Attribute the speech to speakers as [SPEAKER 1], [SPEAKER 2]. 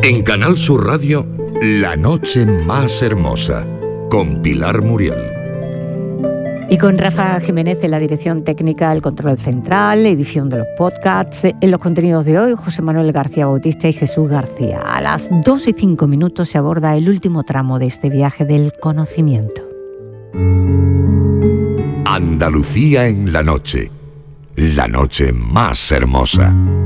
[SPEAKER 1] En Canal Sur Radio, La Noche Más Hermosa, con Pilar Muriel.
[SPEAKER 2] Y con Rafa Jiménez en la dirección técnica, el control central, edición de los podcasts. En los contenidos de hoy, José Manuel García Bautista y Jesús García. A las 2:05 se aborda el último tramo de este viaje del conocimiento.
[SPEAKER 1] Andalucía en la noche más hermosa.